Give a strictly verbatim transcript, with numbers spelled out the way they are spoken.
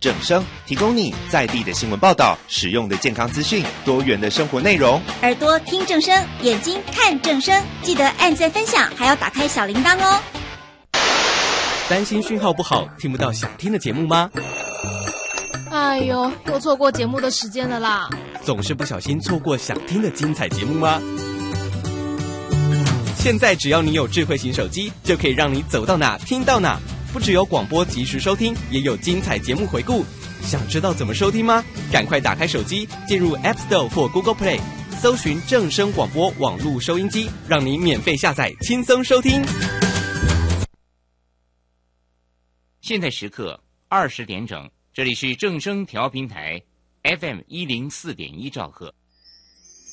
正声提供你在地的新闻报道、实用的健康资讯、多元的生活内容。 耳朵听正声，眼睛看正声，记得按赞分享，还要打开小铃铛哦。 担心讯号不好，听不到想听的节目吗？ 哎呦，又错过节目的时间了啦！ 总是不小心错过想听的精彩节目吗？现在只要你有智慧型手机，就可以让你走到哪听到哪。不只有广播及时收听，也有精彩节目回顾。想知道怎么收听吗？赶快打开手机，进入 App Store 或 Google Play， 搜寻正声广播网络收音机，让你免费下载，轻松收听。 现在时刻二十点整，这里是正声调频台 F M 一零四点一兆赫。